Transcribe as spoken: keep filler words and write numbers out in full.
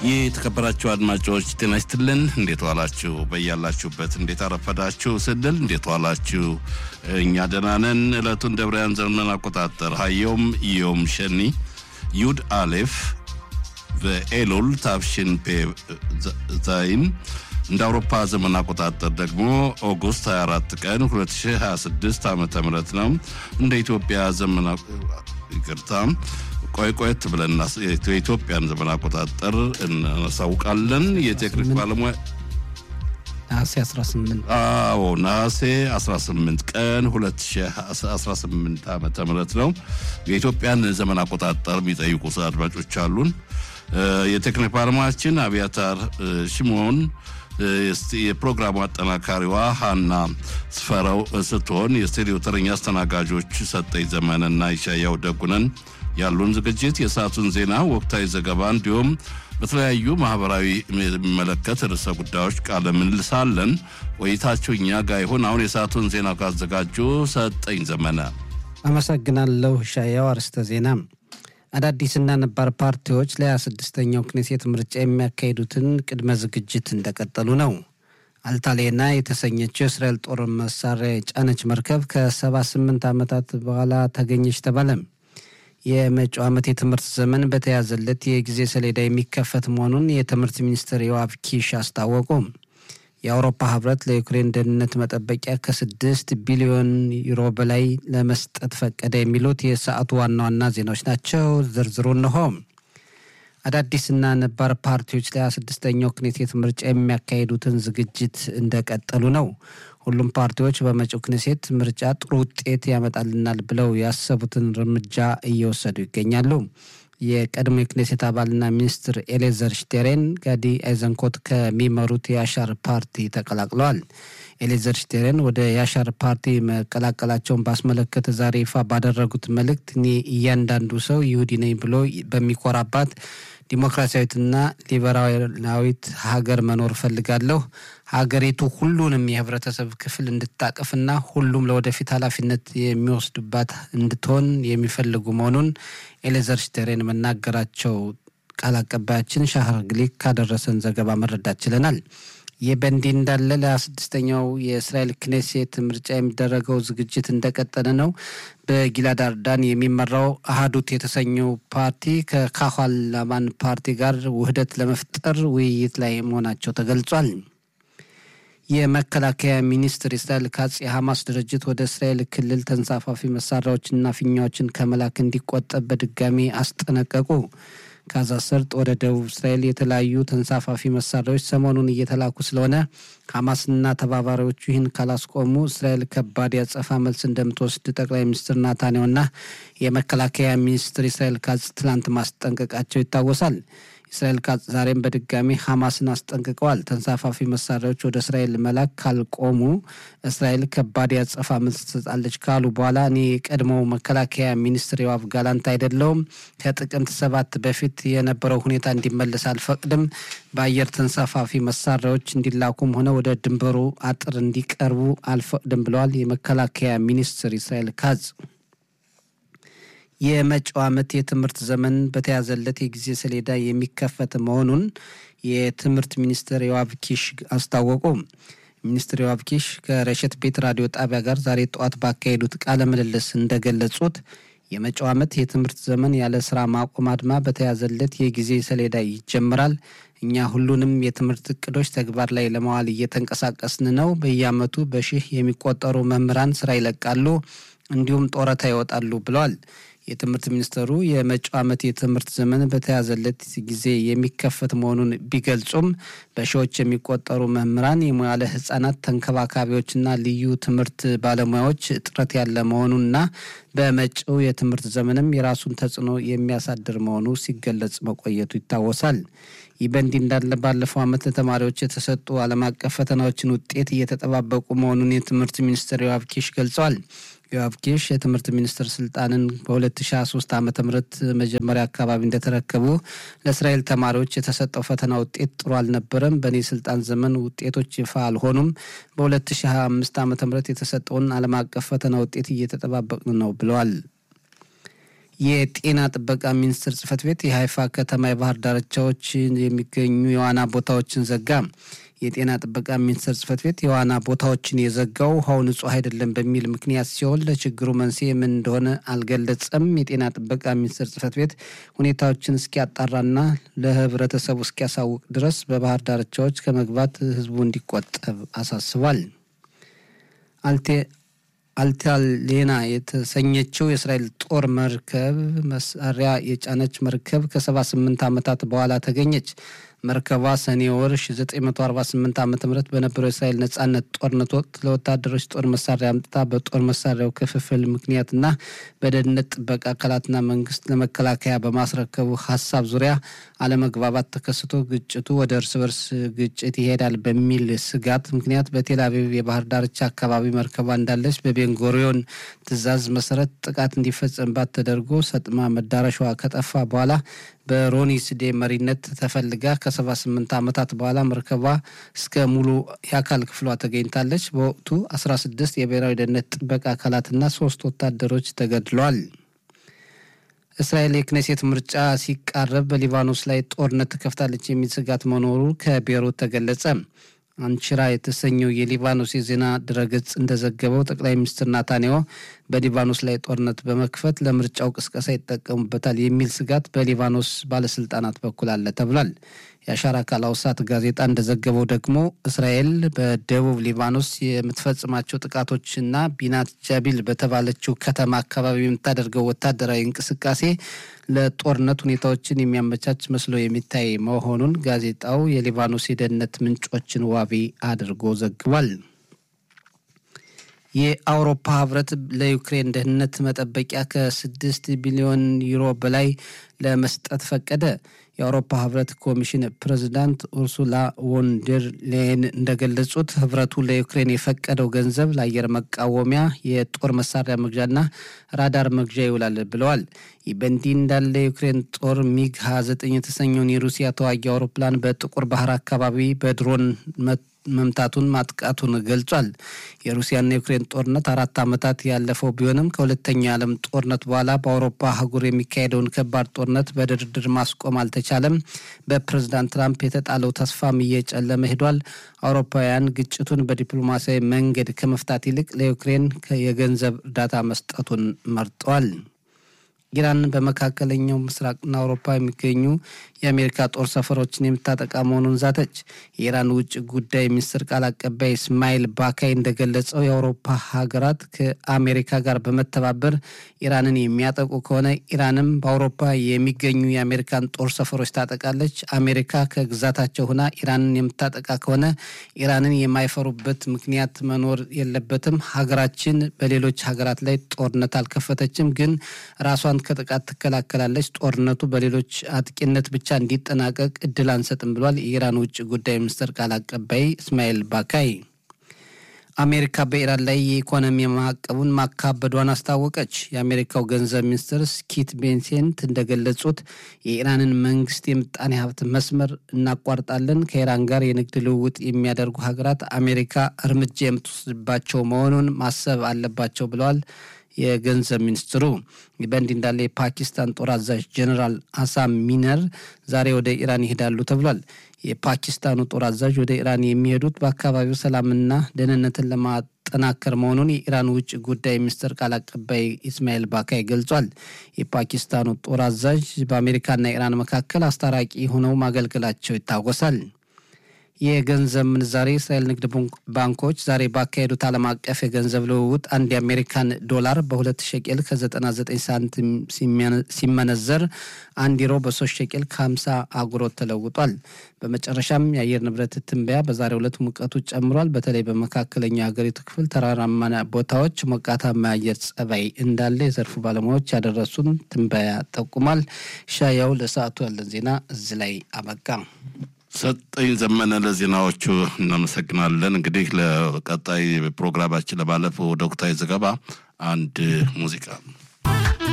የተከበራችሁ አድማጮች ጤና ይስጥልን እንዴት ዋላችሁ በያላችሁበት እንዴት አረፈዳችሁ ስንል እንዴት ዋላችሁ እኛ ደህና ነን እለቱን ደብረያን ዘመን አቆጣጠር ሀዮም ዮም ሸኒ ዩድ አሌፍ በኤሎል ታፍሽን ፔ ዛይን እንደ አውሮፓ ዘመን አቆጣጠር ደግሞ ኦገስት ሃያ አራት ቀን ሁለት ሺህ ሃያ ስድስት ዓመተ ምህረት ነው እንደ ኢትዮጵያ ዘመን ይቅርታ ቆይ ቆይት ብለና የኢትዮጵያን ዘመን አቆጣጠር እናሳውቃለን የቴክኒክ ባለሙያ ነሐሴ አስራ ስምንት አዎ ነሐሴ አስራ ስምንት ቀን ሁለት ሺህ አስራ ስምንት ዓመተ ምህረት ነው የኢትዮጵያን ዘመን አቆጣጠር የሚጠይቁ አድማጮች አሉን የቴክኒክ ባለሙያችን አብያታር ሽሞን የፕሮግራሙ አጠናካሪዋ ሃና ስፈራው ስትሆን የስቱዲዮ ተረኛ አስተናጋጆች ሰጠኝ ዘመንና ኢሻያው ደጉነን ያሉን ዝግጅት የሰዓቱን ዜና ወቅታዊ ዘገባ እንዲሁም በተለያዩ ማህበራዊ መለከት ርዕሰ ጉዳዮች ቃለ ምልልሳለን ወይታችሁ እኛ ጋር ይሁን አሁን የሰዓቱን ዜና ካዘጋጁ ሰጠኝ ዘመነ አመሰግናለሁ ኢሻያው አርስተ ዜና አዳዲስና ነባር ፓርቲዎች ለ26ኛው ክኔሴት ምርጫ የሚያካሂዱትን ቅድመ ዝግጅት እንደቀጠሉ ነው አልታሌና የተሰኘችው እስራኤል ጦር መሳሪያ ጫነች መርከብ ከ78 ዓመታት በኋላ ተገኘች ተባለ የመጪው ዓመት የትምህርት ዘመን በተያዘለት የጊዜ ሰሌዳ የሚከፈት መሆኑን የትምህርት ሚኒስትር ዮአቭ ኪሽ አስታወቁ የአውሮፓ ህብረት ለዩክሬን ደህንነት መጠበቂያ ከስድስት ቢሊዮን ዩሮ በላይ ለመስጠት ፈቀደ የሚሉት የሰዓቱ ዋና ዋና ዜናዎች ናቸው ዝርዝሩ ነው አዳዲስና ነባር ፓርቲዎች ለ26ኛው ክኔሴት ምርጫ የሚያካሂዱትን ዝግጅት እንደቀጠሉ ነው ሁሉም ፓርቲዎች በመጪው ክኔሴት ምርጫ ጥሩ ውጤት ያመጣልናል ብለው ያሰቡትን እርምጃ እየወሰዱ ይገኛሉ የቀድሞ የክኔሴት አባልና ሚኒስትር ኤሌዘር ሽቴሬን ጋዲ አይዘንኮት ከሚመሩት የአሻር ፓርቲ ተቀላቅለዋል ኤሌዘር ሽቴሬን ወደ የአሻር ፓርቲ መቀላቀላቸውን ባስመለከተ ዛሬ ይፋ ባደረጉት መልእክት እኔ እያንዳንዱ ሰው ይሁዲ ነኝ ብሎ በሚኮራባት ዲሞክራሲያዊትና ሊበራላዊት ሀገር መኖር ፈልጋለሁ ሀገሪቱ ሁሉንም የህብረተሰብ ክፍል እንድታቀፍና ሁሉም ለወደፊት ኃላፊነት የሚወስዱባት እንድትሆን የሚፈልጉ መሆኑን ኤሌዘር ሽቴሬን መናገራቸው ቃል አቀባያችን ሻህር ግሊክ ካደረሰን ዘገባ መረዳት ችለናል የበንዲ እንዳለ ለስድስተኛው የእስራኤል ክኔሴት ምርጫ የሚደረገው ዝግጅት እንደቀጠለ ነው በጊላድ አርዳን የሚመራው አሃዱት የተሰኘው ፓርቲ ከካኋል ላማን ፓርቲ ጋር ውህደት ለመፍጠር ውይይት ላይ መሆናቸው ተገልጿል የመከላከያ ሚኒስትር እስራኤል ካጽ የሐማስ ድርጅት ወደ እስራኤል ክልል ተንሳፋፊ መሳሪያዎችና ፊኛዎችን ከመላክ እንዲቆጠብ በድጋሚ አስጠነቀቁ ጋዛ ሰርጥ ወደ ደቡብ እስራኤል የተለያዩ ተንሳፋፊ መሳሪያዎች ሰሞኑን እየተላኩ ስለሆነ ሐማስና ተባባሪዎቹ ይህን ካላስቆሙ እስራኤል ከባድ ያጸፋ መልስ እንደምትወስድ ጠቅላይ ሚኒስትር ናታንያሁና የመከላከያ ሚኒስትር እስራኤል ካጽ ትላንት ማስጠንቀቃቸው ይታወሳል እስራኤል ካጽ ዛሬም በድጋሚ ሐማስን አስጠንቅቀዋል ተንሳፋፊ መሳሪያዎች ወደ እስራኤል መላክ ካልቆሙ እስራኤል ከባድ ያጸፋ መልስ ትሰጣለች ካሉ በኋላ እኔ የቀድሞው መከላከያ ሚኒስትር ዮአቭ ጋላንት አይደለሁም ከጥቅምት ሰባት በፊት የነበረው ሁኔታ እንዲመለስ አልፈቅድም በአየር ተንሳፋፊ መሳሪያዎች እንዲላኩም ሆነ ወደ ድንበሩ አጥር እንዲቀርቡ አልፈቅድም ብለዋል የመከላከያ ሚኒስትር እስራኤል ካጽ የመጪው ዓመት የትምህርት ዘመን በተያዘለት የጊዜ ሰሌዳ የሚከፈት መሆኑን የትምህርት ሚኒስትር ዮአቭ ኪሽ አስታወቁ ሚኒስትር ዮአቭ ኪሽ ከረሸት ቤት ራዲዮ ጣቢያ ጋር ዛሬ ጠዋት ባካሄዱት ቃለ ምልልስ እንደገለጹት የመጪው ዓመት የትምህርት ዘመን ያለ ስራ ማቆም አድማ በተያዘለት የጊዜ ሰሌዳ ይጀምራል እኛ ሁሉንም የትምህርት እቅዶች ተግባር ላይ ለማዋል እየተንቀሳቀስን ነው በየዓመቱ በሺህ የሚቆጠሩ መምህራን ስራ ይለቃሉ እንዲሁም ጦረታ ይወጣሉ ብለዋል የትምህርት ሚኒስትሩ የመጪው ዓመት የትምህርት ዘመን በተያዘለት ጊዜ የሚከፈት መሆኑን ቢገልጹም በሺዎች የሚቆጠሩ መምህራን የሙያለ ህፃናት ተንከባካቢዎችና ልዩ ትምህርት ባለሙያዎች እጥረት ያለ መሆኑንና በመጪው የትምህርት ዘመንም የራሱን ተጽዕኖ የሚያሳድር መሆኑ ሲገለጽ መቆየቱ ይታወሳል ይህ በእንዲህ እንዳለ ባለፈው ዓመት ለተማሪዎች የተሰጡ ዓለም አቀፍ ፈተናዎችን ውጤት እየተጠባበቁ መሆኑን የትምህርት ሚኒስትር ዮአቭ ኪሽ ገልጸዋል ዮአቭ ኪሽ የትምህርት ሚኒስትር ስልጣንን በሁለት ሺህ ሃያ ሶስት ዓመተ ምህረት መጀመሪያ አካባቢ እንደተረከቡ ለእስራኤል ተማሪዎች የተሰጠው ፈተና ውጤት ጥሩ አልነበረም በኔ ስልጣን ዘመን ውጤቶች ይፋ አልሆኑም በሁለት ሺህ ሃያ አምስት ዓመተ ምህረት የተሰጠውን ዓለም አቀፍ ፈተና ውጤት እየተጠባበቅን ነው ብለዋል የጤና ጥበቃ ሚኒስቴር ጽሕፈት ቤት የሃይፋ ከተማ የባህር ዳርቻዎች የሚገኙ የዋና ቦታዎችን ዘጋ። የጤና ጥበቃ ሚኒስቴር ጽሕፈት ቤት የዋና ቦታዎችን የዘጋው ውሃው ንጹህ አይደለም በሚል ምክንያት ሲሆን ለችግሩ መንስኤ ምን እንደሆነ አልገለጸም። የጤና ጥበቃ ሚኒስቴር ጽሕፈት ቤት ሁኔታዎችን እስኪያጣራና ለህብረተሰቡ እስኪያሳውቅ ድረስ በባህር ዳርቻዎች ከመግባት ህዝቡ እንዲቆጠብ አሳስቧል። አልቴ አልታሌና የተሰኘችው የእስራኤል ጦር መርከብ መሳሪያ የጫነች መርከብ ከሰባ ስምንት ዓመታት በኋላ ተገኘች። መርከቧ ሰኔ ወር ሺህ ዘጠኝ መቶ አርባ ስምንት ዓመተ ምህረት በነበረው የእስራኤል ነጻነት ጦርነት ወቅት ለወታደሮች ጦር መሳሪያ አምጥታ በጦር መሳሪያው ክፍፍል ምክንያትና በደህንነት ጥበቃ አካላትና መንግስት ለመከላከያ በማስረከቡ ሐሳብ ዙሪያ አለመግባባት ተከስቶ ግጭቱ ወደ እርስ በርስ ግጭት ይሄዳል በሚል ስጋት ምክንያት በቴል አቪቭ የባህር ዳርቻ አካባቢ መርከቧ እንዳለች በቤንጎሪዮን ትዕዛዝ መሰረት ጥቃት እንዲፈጸምባት ተደርጎ ሰጥማ መዳረሻዋ ከጠፋ በኋላ በሮኒ ስዴ መሪነት ተፈልጋ ከሰባ ስምንት ዓመታት በኋላ መርከቧ እስከ ሙሉ የአካል ክፍሏ ተገኝታለች። በወቅቱ አስራ ስድስት የብሔራዊ ደህንነት ጥበቃ አካላትና ሶስት ወታደሮች ተገድለዋል። እስራኤል የክኔሴት ምርጫ ሲቃረብ በሊባኖስ ላይ ጦርነት ትከፍታለች የሚል ስጋት መኖሩ ከቤይሩት ተገለጸ። አንቺራ የተሰኘው የሊባኖስ የዜና ድረገጽ እንደዘገበው ጠቅላይ ሚኒስትር ናታንያሁ በሊባኖስ ላይ ጦርነት በመክፈት ለምርጫው ቅስቀሳ ይጠቀሙበታል የሚል ስጋት በሊባኖስ ባለስልጣናት በኩል አለ ተብሏል። የአሻራ ካላውሳት ጋዜጣ እንደዘገበው ደግሞ እስራኤል በደቡብ ሊባኖስ የምትፈጽማቸው ጥቃቶችና ቢናት ጃቢል በተባለችው ከተማ አካባቢ የምታደርገው ወታደራዊ እንቅስቃሴ ለጦርነት ሁኔታዎችን የሚያመቻች መስሎ የሚታይ መሆኑን ጋዜጣው የሊባኖስ የደህንነት ምንጮችን ዋቢ አድርጎ ዘግቧል። የአውሮፓ ህብረት ለዩክሬን ደህንነት መጠበቂያ ከስድስት ቢሊዮን ዩሮ በላይ ለመስጠት ፈቀደ። የአውሮፓ ህብረት ኮሚሽን ፕሬዝዳንት ኡርሱላ ቮን ደር ሌየን እንደገለጹት ህብረቱ ለዩክሬን የፈቀደው ገንዘብ ለአየር መቃወሚያ፣ የጦር መሳሪያ መግዣና ራዳር መግዣ ይውላል ብለዋል። ይህ በእንዲህ እንዳለ የዩክሬን ጦር ሚግ ሃያ ዘጠኝ የተሰኘውን የሩሲያ ተዋጊ አውሮፕላን በጥቁር ባህር አካባቢ በድሮን መምታቱን ማጥቃቱን ገልጿል። የሩሲያና የዩክሬን ጦርነት አራት ዓመታት ያለፈው ቢሆንም ከሁለተኛው የዓለም ጦርነት በኋላ በአውሮፓ አህጉር የሚካሄደውን ከባድ ጦርነት በድርድር ማስቆም አልተቻለም። በፕሬዝዳንት ትራምፕ የተጣለው ተስፋም እየጨለመ ሄዷል። አውሮፓውያን ግጭቱን በዲፕሎማሲያዊ መንገድ ከመፍታት ይልቅ ለዩክሬን የገንዘብ እርዳታ መስጠቱን መርጠዋል። ኢራን በመካከለኛው ምስራቅና አውሮፓ የሚገኙ የአሜሪካ ጦር ሰፈሮችን የምታጠቃ መሆኑን ዛተች። የኢራን ውጭ ጉዳይ ሚኒስትር ቃል አቀባይ እስማኤል ባካይ እንደገለጸው የአውሮፓ ሀገራት ከአሜሪካ ጋር በመተባበር ኢራንን የሚያጠቁ ከሆነ ኢራንም በአውሮፓ የሚገኙ የአሜሪካን ጦር ሰፈሮች ታጠቃለች። አሜሪካ ከግዛታቸው ሆና ኢራንን የምታጠቃ ከሆነ ኢራንን የማይፈሩበት ምክንያት መኖር የለበትም። ሀገራችን በሌሎች ሀገራት ላይ ጦርነት አልከፈተችም፣ ግን ራሷን ከጥቃት ትከላከላለች። ጦርነቱ በሌሎች አጥቂነት ብቻ እንዲጠናቀቅ እድል አንሰጥም ብሏል የኢራን ውጭ ጉዳይ ሚኒስትር ቃል አቀባይ እስማኤል ባካይ። አሜሪካ በኢራን ላይ የኢኮኖሚ ማዕቀቡን ማካበዷን አስታወቀች። የአሜሪካው ገንዘብ ሚኒስትር ስኪት ቤንሴንት እንደገለጹት የኢራንን መንግስት የምጣኔ ሀብት መስመር እናቋርጣለን፣ ከኢራን ጋር የንግድ ልውውጥ የሚያደርጉ ሀገራት አሜሪካ እርምጃ የምትወስድባቸው መሆኑን ማሰብ አለባቸው ብለዋል የገንዘብ ሚኒስትሩ። በእንዲህ እንዳለ የፓኪስታን ጦር አዛዥ ጀነራል አሳም ሚነር ዛሬ ወደ ኢራን ይሄዳሉ ተብሏል። የፓኪስታኑ ጦር አዛዥ ወደ ኢራን የሚሄዱት በአካባቢው ሰላምና ደህንነትን ለማጠናከር መሆኑን የኢራን ውጭ ጉዳይ ሚኒስትር ቃል አቀባይ እስማኤል ባካይ ገልጿል። የፓኪስታኑ ጦር አዛዥ በአሜሪካና ኢራን መካከል አስታራቂ ሆነው ማገልገላቸው ይታወሳል። የገንዘብ ምንዛሬ እስራኤል ንግድ ባንኮች ዛሬ ባካሄዱት ዓለም አቀፍ የገንዘብ ልውውጥ አንድ የአሜሪካን ዶላር በሁለት ሸቄል ከዘጠና ዘጠኝ ሳንቲም ሲመነዘር አንድ ዩሮ በሶስት ሸቄል ከሀምሳ አጉሮት ተለውጧል። በመጨረሻም የአየር ንብረት ትንበያ በዛሬው ዕለት ሙቀቱ ጨምሯል። በተለይ በመካከለኛ ሀገሪቱ ክፍል ተራራማ ቦታዎች ሞቃታማ አየር ጸባይ እንዳለ የዘርፉ ባለሙያዎች ያደረሱን ትንበያ ጠቁሟል። ሻያው ለሰዓቱ ያለን ዜና እዚህ ላይ አበቃ። ሰጠኝ ዘመነ ለዜናዎቹ እናመሰግናለን። እንግዲህ ለቀጣይ ፕሮግራማችን ለማለፍ ወደ ወቅታዊ ዘገባ አንድ ሙዚቃ